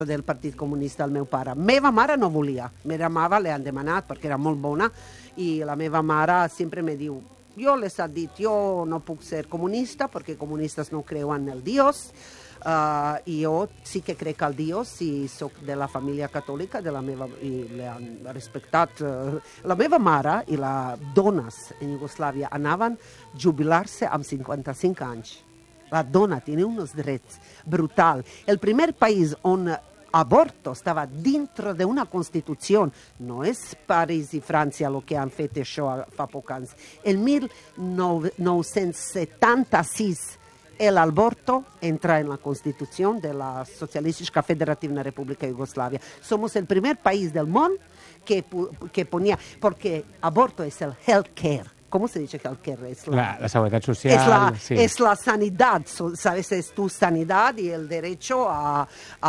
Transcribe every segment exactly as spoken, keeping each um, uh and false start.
del Partit Comunista al meu pare. Meva mare no volia, meva mare li han demanat perquè era molt bona i la meva mare sempre me diu, jo les ha dit, jo no puc ser comunista perquè comunistes no creuen en el Dios, uh, i jo sí que crec al Dios i soc de la família catòlica de la meva, i li han respectat. Uh, la meva mare i les dones en Iugoslàvia anaven a jubilar-se amb cinquanta-cinc anys. La dona tiene unos drets brutal. El primer país on aborto estava dintre d'una Constitució. No és París i França el que han fet això fa poc anys. En mil nou-cents setanta-sis l'aborto entra en la Constitució de la Socialística Federativa República de Yugoslavia. Somos el primer país del món que, que ponía, porque aborto es el health care. ¿Cómo se dice healthcare? Es la, la, la seguridad social. Es la, sí. es la sanidad, ¿sabes? Es tu sanidad y el derecho a, a,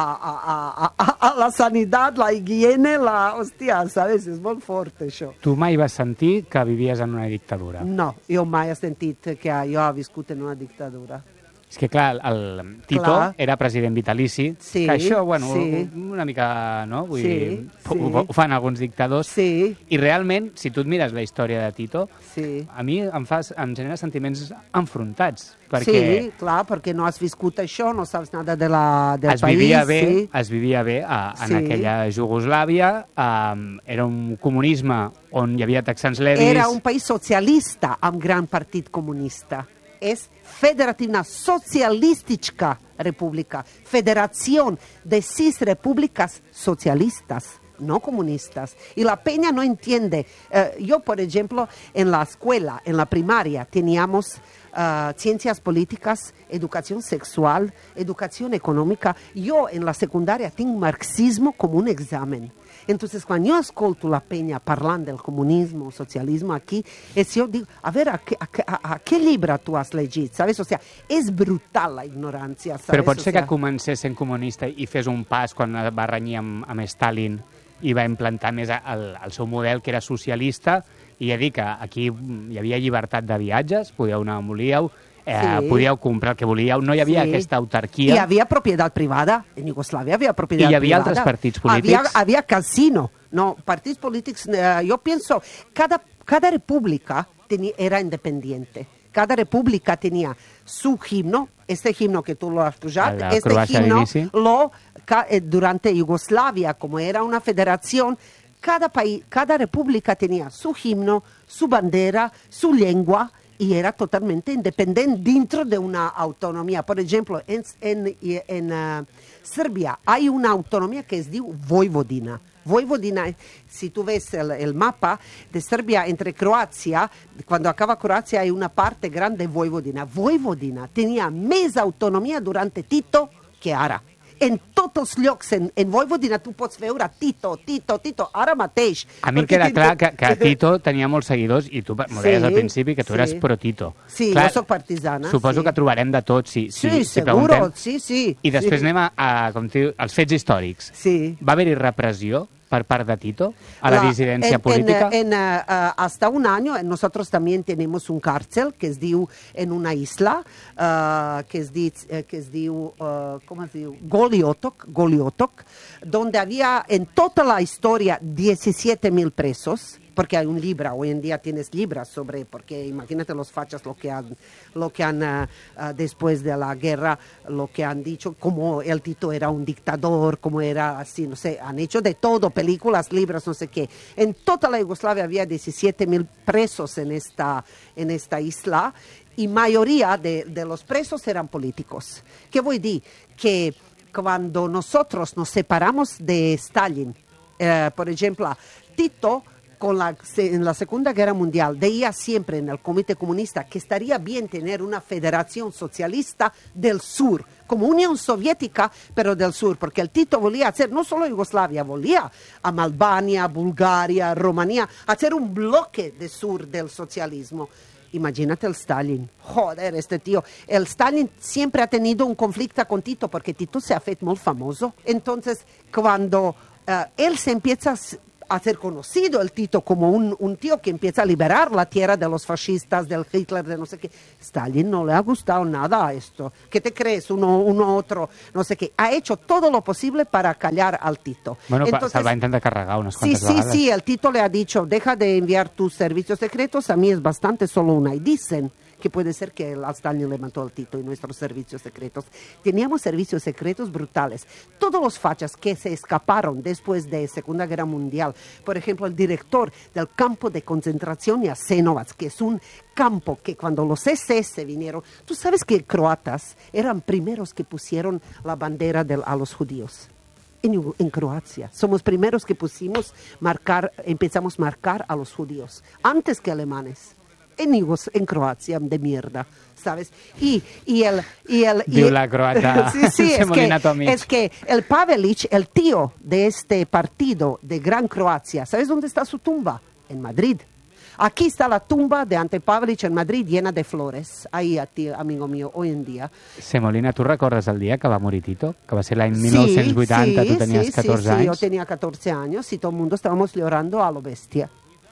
a, a, a la sanidad, la higiene, la... Hòstia, ¿sabes? És molt fort, això. Tu mai vas sentir que vivies en una dictadura? No, jo mai he sentit que jo he viscut en una dictadura. És que, clar, el Tito clar. era president vitalici, sí, que això, bueno, sí. una mica, no? Vull sí, dir, sí. Ho, ho fan alguns dictadors. Sí. I realment, si tu et mires la història de Tito, sí. a mi em, fas, em genera sentiments enfrontats. Perquè sí, clar, perquè no has viscut això, no saps nada de la, del es país. Vivia bé, sí. Es vivia bé a, en sí. aquella Jugoslàvia, um, era un comunisme on hi havia texans levis... Era un país socialista amb gran partit comunista. Es Federativa Socialística República, federación de seis repúblicas socialistas, no comunistas. Y la Peña no entiende. Uh, yo, por ejemplo, en la escuela, en la primaria, teníamos uh, ciencias políticas, educación sexual, educación económica. Yo, en la secundaria, tengo marxismo como un examen. Entonces, quan jo escolto la penya parlant del comunisme, socialisme aquí, és, jo dic, a veure, a, a, a, a què llibre tu has llegit, sabes? O sea, és brutal la ignorància, sabes? Però pot ser o sea... que comencés sent comunista i fes un pas quan va renyir amb, amb Stalin i va implantar més el, el seu model, que era socialista, i ja dic que aquí hi havia llibertat de viatges, podíeu anar on volíeu, Eh, sí. podíeu comprar el que volíeu, no hi havia sí. aquesta autarquia. Hi havia propietat privada, en Iugoslàvia havia propietat privada. I hi havia privada. altres partits polítics? Havia, havia casino, no, partits polítics, eh, jo penso, cada, cada república tenia, era independiente. Cada república tenía su himno, este himno que tú lo has pujat, este himno lo, ca, eh, durante Yugoslavia, como era una federación, cada, país, cada república tenía su himno, su bandera, su lengua, y era totalmente independiente dentro de una autonomía. Por ejemplo, en, en, en uh, Serbia hay una autonomía que es de Vojvodina. Vojvodina, si tú ves el, el mapa de Serbia entre Croacia, cuando acaba Croacia hay una parte grande de Vojvodina. Vojvodina tenía más autonomía durante Tito que ara. En tots els llocs, en, en Vojvodina, tu pots veure Tito, Tito, Tito, ara mateix. A mi em queda Tito... clar que, que Tito tenia molts seguidors i tu m'ho deies sí, al principi que tu sí. eres pro-Tito. Sí, clar, jo soc partisana. Suposo sí. que trobarem de tot, si, si, sí, si seguro, preguntem. sí, sí. I després sí. anem a, a com diu, als fets històrics. Sí. Va haver-hi repressió per part de Tito a la, la disidència en, política? En, en, uh, hasta un año nosotros también tenemos un cárcel que es diu en una isla uh, que es, dit, uh, que es diu, uh, ¿cómo es diu? Goliotok, Goliotok, donde había en toda la historia diecisiete mil presos, porque hay un libro, hoy en día tienes libros sobre, porque imagínate los fachas lo que han, lo que han uh, uh, después de la guerra, lo que han dicho, como el Tito era un dictador, como era así, no sé, han hecho de todo, películas, libros, no sé qué. En toda la Yugoslavia había diecisiete mil presos en esta, en esta isla, y mayoría de, de los presos eran políticos. ¿Qué voy a decir? Que cuando nosotros nos separamos de Stalin, eh, por ejemplo, Tito, con la, en la Segunda Guerra Mundial, decía siempre en el Comité Comunista que estaría bien tener una federación socialista del sur, como Unión Soviética, pero del sur, porque el Tito volía hacer, no solo Yugoslavia, volía a Albania, Bulgaria, Rumanía, hacer un bloque de sur del socialismo. Imagínate el Stalin. Joder, este tío. El Stalin siempre ha tenido un conflicto con Tito, porque Tito se ha hecho muy famoso. Entonces, cuando uh, él se empieza a ser conocido el Tito como un, un tío que empieza a liberar la tierra de los fascistas, del Hitler, de no sé qué. Stalin no le ha gustado nada a esto. ¿Qué te crees? Uno, uno otro, no sé qué. Ha hecho todo lo posible para callar al Tito. Bueno, Entonces, se'l va intentar carregar unes quantes sí, sí, vegades. Sí, sí, el Tito le ha dicho, deja de enviar tus servicios secretos, a mí es bastante solo una. Y dicen que puede ser que el Stalin le mató al Tito y nuestros servicios secretos. Teníamos servicios secretos brutales. Todos los fachas que se escaparon después de Segunda Guerra Mundial, por ejemplo, el director del campo de concentración Jasenovac, que es un campo que cuando los S S vinieron, tú sabes que croatas eran primeros que pusieron la bandera del, a los judíos. En, en Croacia. Somos primeros que pusimos marcar, empezamos a marcar a los judíos, antes que alemanes. En, en Croacia, de mierda, ¿sabes? Y, y el... Y el Diu y, la croata sí, sí, es que, Tomich. es que el Pavelic, el tío de este partido de Gran Croacia, ¿sabes dónde está su tumba? En Madrid. Aquí está la tumba de Ante Pavelic en Madrid llena de flores. Ahí, a ti, amigo mío, hoy en día. Semolina, tu recordes el dia que va morir Tito? Que va ser l'any mil nou-cents vuitanta, sí, tu tenies sí, catorze sí, anys? Sí, yo tenía catorce años y todo el mundo estábamos llorando a lo bestia.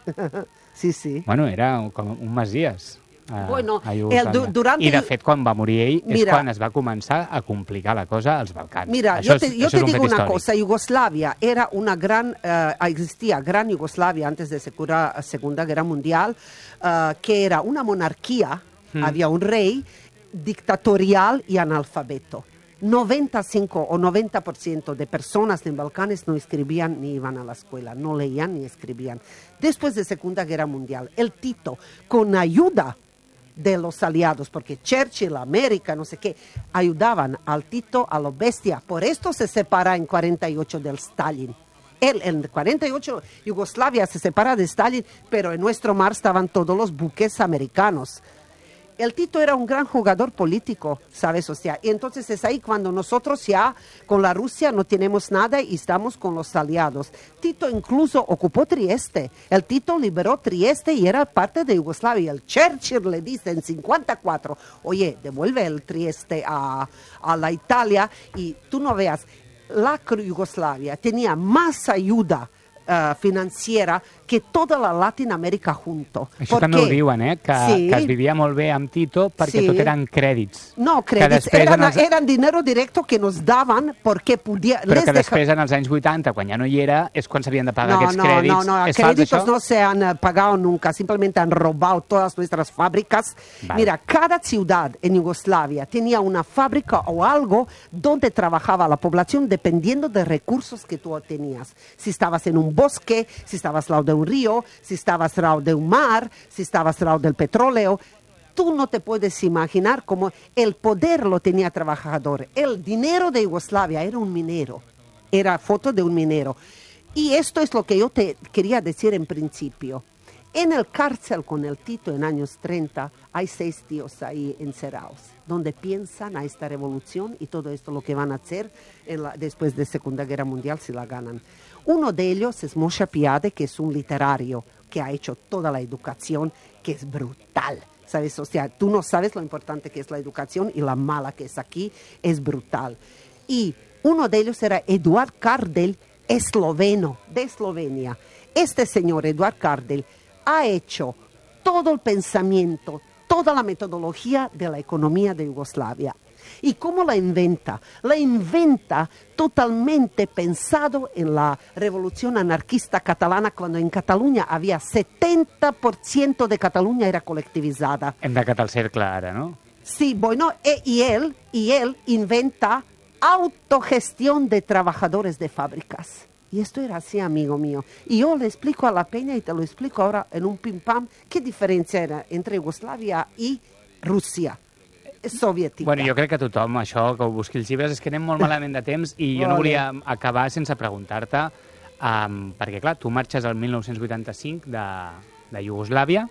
Sí, sí. Bueno, era com un Masies. A, bueno, a el, du durante... I, de fet, quan va morir ell, mira, és quan es va començar a complicar la cosa als Balcans. Mira, això yo te, és, yo això te és un digo fet una històric. cosa, Yugoslavia era una gran, uh, existía gran Yugoslavia antes de la Segunda Guerra Mundial, uh, que era una monarquía, hmm. había un rey dictatorial y analfabeto. noventa y cinco o noventa por ciento de personas en Balcanes no escribían ni iban a la escuela, no leían ni escribían. Después de la Segunda Guerra Mundial, el Tito, con ayuda de los aliados, porque Churchill, América, no sé qué, ayudaban al Tito a lo bestia. Por esto se separa en cuarenta y ocho del Stalin. Él, en cuarenta y ocho, Yugoslavia se separa de Stalin, pero en nuestro mar estaban todos los buques americanos. El Tito era un gran jugador político, ¿sabes? O sea, y entonces es ahí cuando nosotros ya con la Rusia no tenemos nada y estamos con los aliados. Tito incluso ocupó Trieste. El Tito liberó Trieste y era parte de Yugoslavia. El Churchill le dice en cincuenta y cuatro, oye, devuelve el Trieste a, a la Italia y tú no veas, la Yugoslavia tenía más ayuda Uh, financiera que tota la Latinoamèrica junto. Això ¿Por també qué? ho diuen, eh? Que, sí. que es vivia molt bé amb Tito perquè sí. tot eren crèdits. No, crèdits. Eran, els... eran dinero directo que nos daban porque podía... Però les que deja... després, en els anys vuitanta, quan ja no hi era, és quan s'havien de pagar no, aquests no, crèdits. No, no, ¿Es créditos falso, no se han uh, pagado nunca, simplemente han robado todas nuestras fábricas. Vale. Mira, cada ciudad en Yugoslavia tenía una fábrica o algo donde trabajaba la población dependiendo de recursos que tú tenías. Si estabas en un bosque, si estabas al lado de un río, si estabas al lado de un mar, si estabas al lado del petróleo. Tú no te puedes imaginar cómo el poder lo tenía el trabajador. El dinero de Yugoslavia era un minero, era foto de un minero. Y esto es lo que yo te quería decir en principio. En el cárcel con el Tito en años treinta hay seis tíos ahí encerrados, donde piensan a esta revolución y todo esto lo que van a hacer en la, después de la Segunda Guerra Mundial si la ganan. Uno de ellos es Moshe Piade, que es un literario que ha hecho toda la educación, que es brutal. ¿Sabes? O sea, tú no sabes lo importante que es la educación y la mala que es aquí, es brutal. Y uno de ellos era Eduard Kardel, esloveno, de Eslovenia. Este señor, Eduard Kardel, ha hecho todo el pensamiento, toda la metodología de la economía de Yugoslavia. ¿Y cómo la inventa? La inventa totalmente pensado en la revolución anarquista catalana, cuando en Cataluña había setenta por ciento de Cataluña era colectivizada. Hem de catar el cercle ara, no? Sí, bueno, e, y, él, y él inventa autogestión de trabajadores de fábricas. Y esto era así, amigo mío. Y yo le explico a la peña y te lo explico ahora en un pim pam, qué diferencia era entre Yugoslavia y Rusia soviètica. Bueno, jo crec que tothom, això, que ho busqui els llibres, és que anem molt malament de temps i jo no volia acabar sense preguntar-te, um, perquè, clar, tu marxes el mil nou-cents vuitanta-cinc de, de Iugoslàvia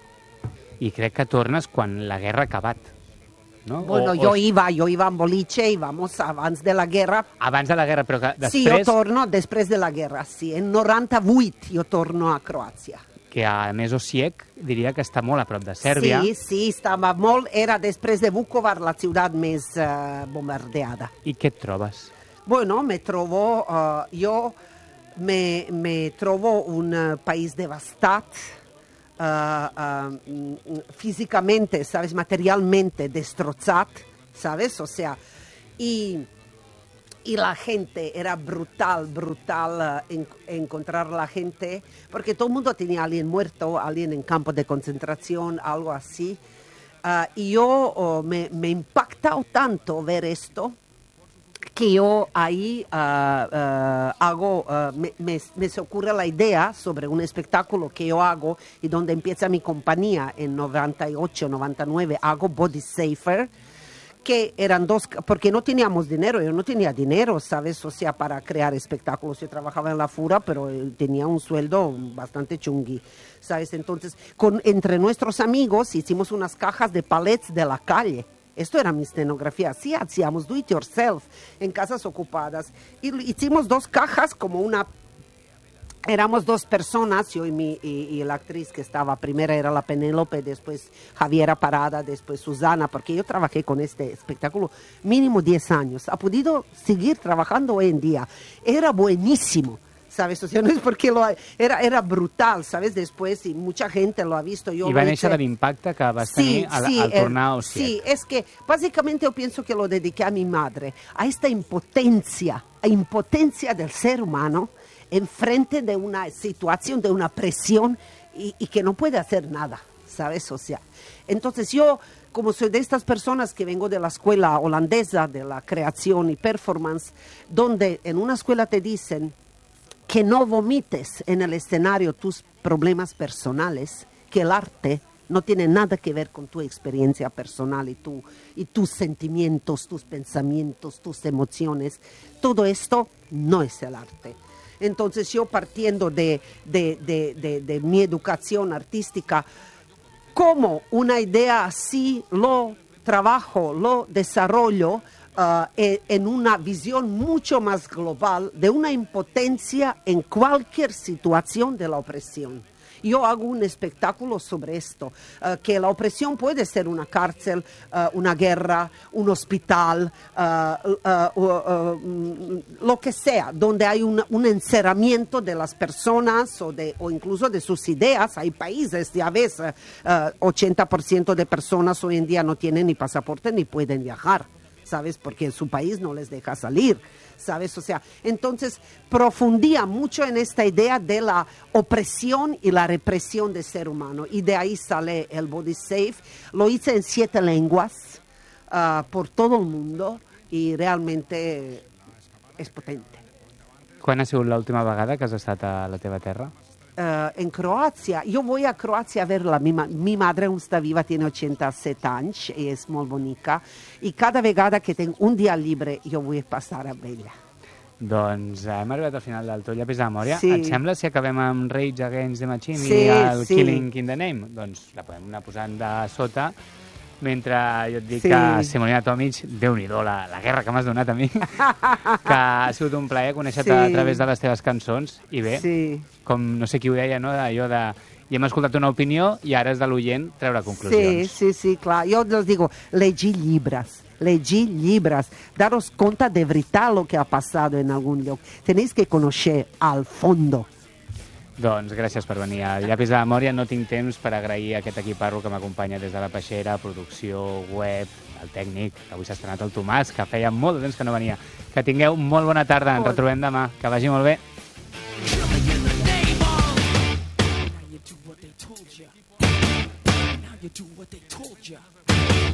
i crec que tornes quan la guerra ha acabat. ¿no? Bueno, o, yo o... iba, yo iba en boliche, íbamos abans de la guerra. Abans de la guerra, però que després... Sí, jo torno després de la guerra, sí. En noranta-vuit jo torno a Croàcia. Que a més Osijek diria que està molt a prop de Sèrbia. Sí, sí, estava molt, era després de Vukovar la ciutat més uh, bombardeada. I què et trobes? Bueno, me trobo, uh, jo me, me trovo un uh, país devastat, uh, uh, físicamente, ¿sabes? Materialmente destrozat, ¿sabes? O sea, y, y la gente era brutal, brutal uh, en, encontrar la gente, porque todo el mundo tenía a alguien muerto, alguien en campo de concentración, algo así. Uh, y yo oh, me, me impactado tanto ver esto, que yo ahí uh, uh, hago, uh, me, me, me se ocurre la idea sobre un espectáculo que yo hago y donde empieza mi compañía en noventa y ocho, noventa y nueve, hago Body Safer, que eran dos, porque no teníamos dinero, yo no tenía dinero, ¿sabes? O sea, para crear espectáculos. Yo trabajaba en la Fura, pero tenía un sueldo bastante chungui, ¿sabes? Entonces, con, entre nuestros amigos hicimos unas cajas de palets de la calle. Esto era mi escenografía. Sí, hacíamos do it yourself en casas ocupadas. Y hicimos dos cajas como una... Éramos dos personas, yo y, mi, y, y la actriz que estaba, primero era la Penélope, después Javiera Parada, después Susana, porque yo trabajé con este espectáculo mínimo diez años. Ha podido seguir trabajando hoy en día. Era buenísimo, ¿sabes? O sea, no es porque lo ha, era, era brutal, ¿sabes? Después, y mucha gente lo ha visto. Yo I va néixer de l'impacte que vas tenir sí, al, sí, al tornar a Osiet. Sí, es que básicamente yo pienso que lo dediqué a mi madre, a esta impotencia, a impotencia del ser humano, enfrente de una situación, de una presión y, y que no puede hacer nada, ¿sabes? O sea, entonces yo, como soy de estas personas que vengo de la escuela holandesa de la creación y performance, donde en una escuela te dicen que no vomites en el escenario tus problemas personales, que el arte no tiene nada que ver con tu experiencia personal y, tu, y tus sentimientos, tus pensamientos, tus emociones. Todo esto no es el arte. Entonces yo partiendo de, de, de, de, de mi educación artística, como una idea así lo trabajo, lo desarrollo uh, en, en una visión mucho más global de una impotencia en cualquier situación de la opresión. Yo hago un espectáculo sobre esto, uh, que la opresión puede ser una cárcel, uh, una guerra, un hospital, uh, uh, uh, uh, lo que sea, donde hay un, un encerramiento de las personas o, de, o incluso de sus ideas. Hay países, ya ves, uh, uh, ochenta por ciento de personas hoy en día no tienen ni pasaporte ni pueden viajar, ¿sabes? Porque en su país no les deja salir, ¿sabes? O sea, entonces profundía mucho en esta idea de la opresión y la represión del ser humano. Y de ahí sale el Body Safe. Lo hice en siete lenguas uh, por todo el mundo y realmente es potente. Quan ha sigut l'última vegada que has estat a la teva terra? Uh, en Croacia, yo voy a Croacia a verla, mi, ma mi madre aún está viva, tiene ochentasette anys y es muy bonita, y cada vegada que tengo un día libre yo voy a pasar a verla. Doncs eh, hem arribat al final del teu llapis de memòria. Sí. Et sembla si acabem amb Rage Against the Machine Sí, i el sí. Killing in the Name? Doncs la podem anar posant de sota, mentre jo et dic Sí. que Simona Tomic, Déu-n'hi-do la, la guerra que m'has donat a mi, que ha sigut un plaer conèixer-te Sí. a través de les teves cançons, i bé, Sí. com no sé qui ho deia, no? Allò de... I hem escoltat una opinió i ara és de l'oient treure Sí, conclusions. sí, sí, claro. Yo les digo, legí libras, legí libras. Daros cuenta de verdad lo que ha pasado en algún lugar. Tenéis que conocer al fondo. Doncs gràcies per venir al Llapis de Memòria. No tinc temps per agrair a aquest equiparro que m'acompanya des de la peixera, producció, web, el tècnic, que avui s'ha estrenat el Tomàs, que feia molt de temps que no venia. Que tingueu molt bona tarda, ens retrobem demà. Que vagi molt bé. You do what they told ya.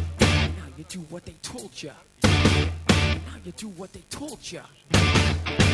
Now you do what they told ya. Now you do what they told ya.